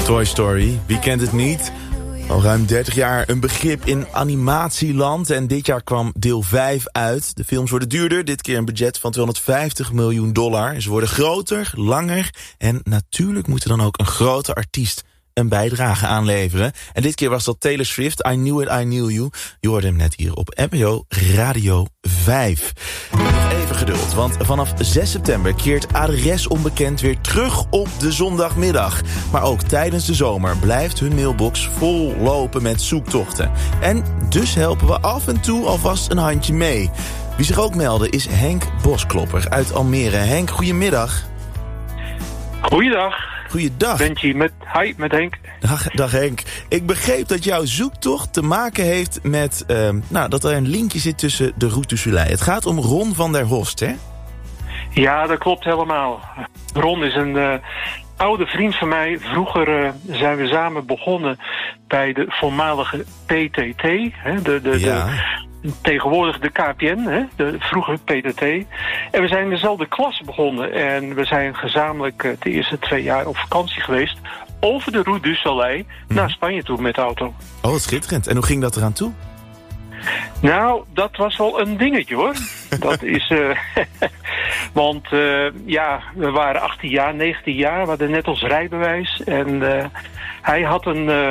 Toy Story, wie kent het niet? Al ruim 30 jaar een begrip in animatieland. En dit jaar kwam deel 5 uit. De films worden duurder, dit keer een budget van $250 miljoen. Ze worden groter, langer. En natuurlijk moet er dan ook een grote artiest een bijdrage aanleveren. En dit keer was dat Taylor Swift, I Knew It, I Knew You. Je hoorde hem net hier op NPO Radio 5. Nog even geduld, want vanaf 6 september keert Adres Onbekend weer terug op de zondagmiddag. Maar ook tijdens de zomer blijft hun mailbox vol lopen met zoektochten. En dus helpen we af en toe alvast een handje mee. Wie zich ook meldde is Henk Bosklopper uit Almere. Henk, goedemiddag. Goeiedag. Goeiedag. Bentje, met Henk. Dag Henk. Ik begreep dat jouw zoektocht te maken heeft met dat er een linkje zit tussen de Route du Soleil. Het gaat om Ron van der Horst, hè? Ja, dat klopt helemaal. Ron is een oude vriend van mij. Vroeger zijn we samen begonnen bij de voormalige PTT. Hè, tegenwoordig de KPN, hè, de vroegere PTT. En we zijn in dezelfde klas begonnen. En we zijn gezamenlijk de eerste 2 jaar op vakantie geweest over de Route du Soleil naar Spanje toe met de auto. Oh, wat schitterend. En hoe ging dat eraan toe? Nou, dat was wel een dingetje, hoor. Dat is... want we waren 18 jaar, 19 jaar. We hadden net ons rijbewijs. En hij had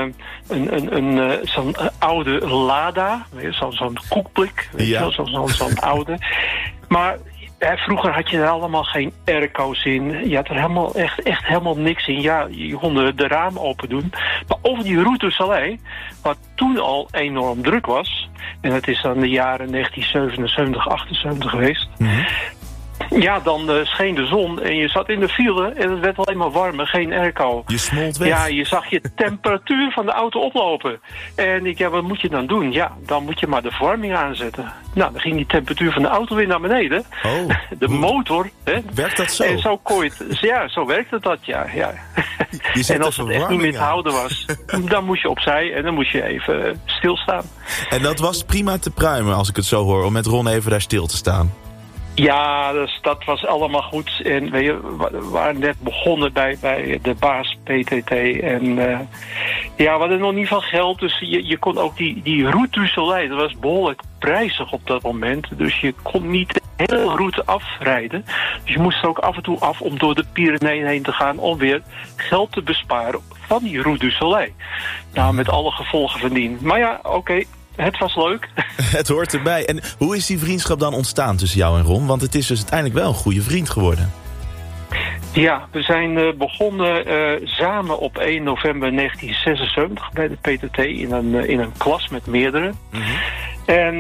zo'n oude Lada. Zo'n koekblik. Ja. Zo'n oude. Maar... vroeger had je er allemaal geen airco's in. Je had er helemaal, echt helemaal niks in. Ja, je kon de ramen open doen. Maar over die Route du Soleil, wat toen al enorm druk was... en het is dan de jaren 1977, 78 geweest... Mm-hmm. Ja, dan scheen de zon en je zat in de file en het werd alleen maar warmer, geen airco. Je smolt weg. Ja, je zag je temperatuur van de auto oplopen. En ik, wat moet je dan doen? Ja, dan moet je maar de verwarming aanzetten. Nou, dan ging die temperatuur van de auto weer naar beneden. Oh. De motor. Hè. Werkt dat zo? En zo kon je het, ja, zo werkte dat, ja. En als het echt niet meer te houden was, dan moest je opzij en dan moest je even stilstaan. En dat was prima te pruimen, als ik het zo hoor, om met Ron even daar stil te staan. Ja, dus dat was allemaal goed. En we waren net begonnen bij de baas PTT. En we hadden nog niet van geld. Dus je kon ook die Route du Soleil, dat was behoorlijk prijzig op dat moment. Dus je kon niet de hele route afrijden. Dus je moest er ook af en toe af om door de Pyreneeën heen te gaan... om weer geld te besparen van die Route du Soleil. Nou, met alle gevolgen van dien. Maar ja, oké. Het was leuk. Het hoort erbij. En hoe is die vriendschap dan ontstaan tussen jou en Ron? Want het is dus uiteindelijk wel een goede vriend geworden. Ja, we zijn begonnen samen op 1 november 1976 bij de PTT in een klas met meerdere. Mm-hmm. En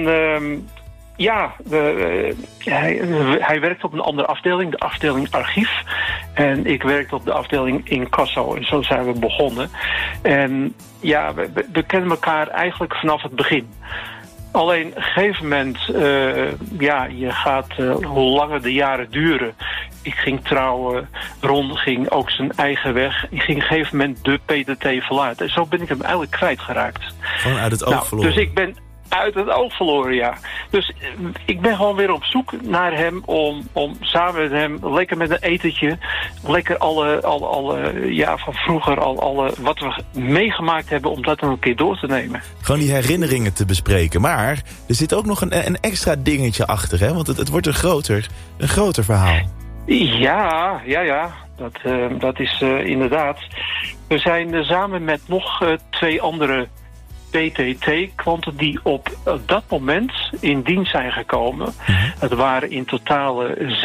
hij werkte op een andere afdeling, de afdeling archief. En ik werkte op de afdeling incasso. En zo zijn we begonnen. En ja, we kennen elkaar eigenlijk vanaf het begin. Alleen op een gegeven moment, je gaat, hoe langer de jaren duren... Ik ging trouwen, Ron ging ook zijn eigen weg. Ik ging op een gegeven moment de PTT verlaten. En zo ben ik hem eigenlijk kwijtgeraakt. Gewoon uit het oog verloren. Dus ik ben uit het oog verloren, ja. Dus ik ben gewoon weer op zoek naar hem om samen met hem lekker met een etentje, lekker alle van vroeger, alle wat we meegemaakt hebben, om dat dan een keer door te nemen. Gewoon die herinneringen te bespreken. Maar er zit ook nog een extra dingetje achter, hè? Want het wordt een groter verhaal. Ja. Dat is inderdaad. We zijn samen met nog 2 andere PTT-klanten die op dat moment in dienst zijn gekomen. Mm-hmm. Het waren in totaal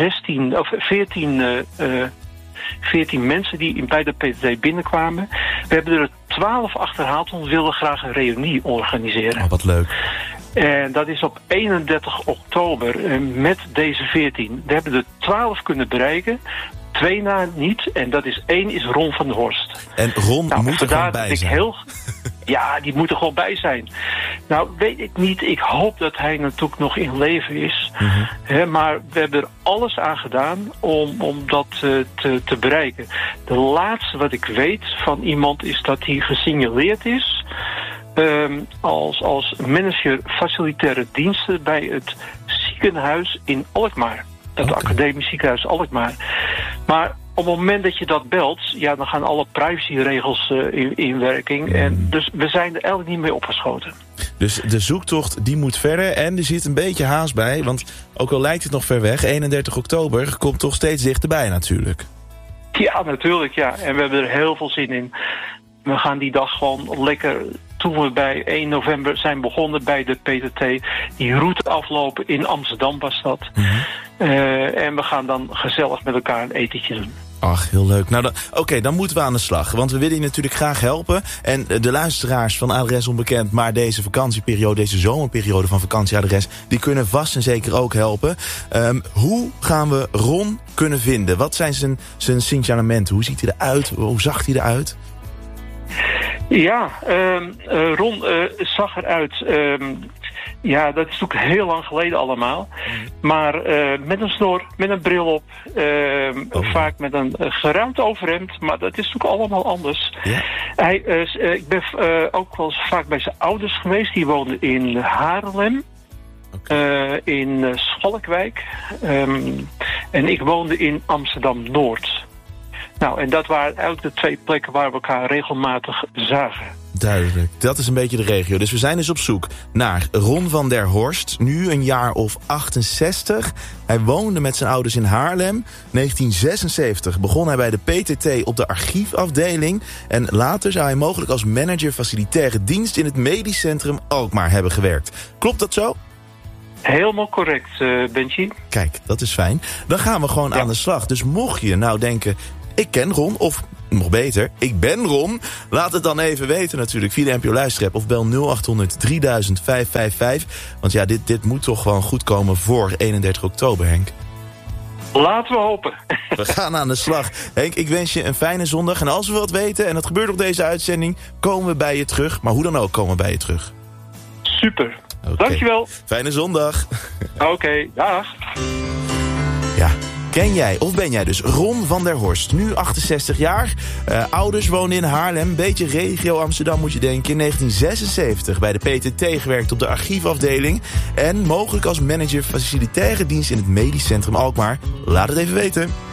14 mensen die bij de PTT binnenkwamen. We hebben er 12 achterhaald, want we wilden graag een reunie organiseren. Oh, wat leuk. En dat is op 31 oktober met deze 14. We hebben er 12 kunnen bereiken. 2 na niet. En dat is 1 is Ron van der Horst. En Ron moet er gewoon bij zijn. Ja, die moet er gewoon bij zijn. Nou, weet ik niet. Ik hoop dat hij natuurlijk nog in leven is. Mm-hmm. Maar we hebben er alles aan gedaan om dat te bereiken. De laatste wat ik weet van iemand is dat hij gesignaleerd is... als manager facilitaire diensten bij het ziekenhuis in Alkmaar. Het academisch ziekenhuis Alkmaar. Maar op het moment dat je dat belt, ja, dan gaan alle privacyregels in werking. En dus we zijn er eigenlijk niet mee opgeschoten. Dus de zoektocht die moet verder en er zit een beetje haast bij. Want ook al lijkt het nog ver weg, 31 oktober komt toch steeds dichterbij natuurlijk. Ja, natuurlijk, ja. En we hebben er heel veel zin in. We gaan die dag gewoon lekker, toen we bij 1 november zijn begonnen bij de PTT, die route aflopen in Amsterdam was dat. En we gaan dan gezellig met elkaar een etentje doen. Ach, heel leuk. Nou, oké, dan moeten we aan de slag. Want we willen je natuurlijk graag helpen. En de luisteraars van Adres Onbekend, maar deze vakantieperiode, deze zomerperiode van Vakantieadres, die kunnen vast en zeker ook helpen. Hoe gaan we Ron kunnen vinden? Wat zijn zijn signalementen? Hoe ziet hij eruit? Hoe zag hij eruit? Ja, Ron zag eruit. Ja, dat is natuurlijk heel lang geleden allemaal. Maar met een snor, met een bril op. Vaak met een geruimd overhemd. Maar dat is natuurlijk allemaal anders. Ja. Ik ben ook wel eens vaak bij zijn ouders geweest. Die woonden in Haarlem. In Schalkwijk. En ik woonde in Amsterdam-Noord. Nou, en dat waren eigenlijk de 2 plekken waar we elkaar regelmatig zagen. Duidelijk, dat is een beetje de regio. Dus we zijn dus op zoek naar Ron van der Horst, nu een jaar of 68. Hij woonde met zijn ouders in Haarlem. 1976 begon hij bij de PTT op de archiefafdeling. En later zou hij mogelijk als manager facilitaire dienst in het medisch centrum Alkmaar hebben gewerkt. Klopt dat zo? Helemaal correct, Benji. Kijk, dat is fijn. Dan gaan we gewoon aan de slag. Dus mocht je nou denken, ik ken Ron, of nog beter, ik ben Ron, laat het dan even weten natuurlijk via de NPO Luisterapp of bel 0800 3000 555. Want ja, dit moet toch gewoon goed komen voor 31 oktober, Henk. Laten we hopen. We gaan aan de slag. Henk, ik wens je een fijne zondag. En als we wat weten, en dat gebeurt op deze uitzending, komen we bij je terug. Maar hoe dan ook komen we bij je terug. Super. Okay. Dankjewel. Fijne zondag. Oké, dag. Ja. Ken jij of ben jij dus Ron van der Horst, nu 68 jaar. Ouders wonen in Haarlem, beetje regio Amsterdam moet je denken. In 1976 bij de PTT gewerkt op de archiefafdeling. En mogelijk als manager facilitaire dienst in het medisch centrum Alkmaar. Laat het even weten.